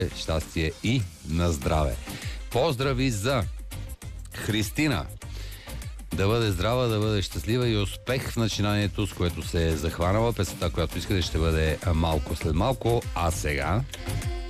щастие и на здраве. Поздрави за Христина. Да бъде здрава, да бъде щастлива и успех в начинанието, с което се е захванала. Песента, която искате, ще бъде малко след малко. А сега...